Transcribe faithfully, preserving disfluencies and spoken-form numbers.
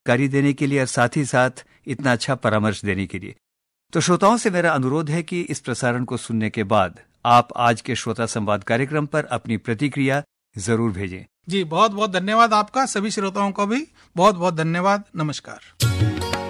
जानकारी देने के लिए और साथ ही साथ इतना अच्छा परामर्श देने के लिए। तो श्रोताओं से मेरा अनुरोध है कि इस प्रसारण को सुनने के बाद आप आज के श्रोता संवाद कार्यक्रम पर अपनी प्रतिक्रिया जरूर भेजें। जी, बहुत बहुत धन्यवाद आपका। सभी श्रोताओं को भी बहुत बहुत धन्यवाद। नमस्कार।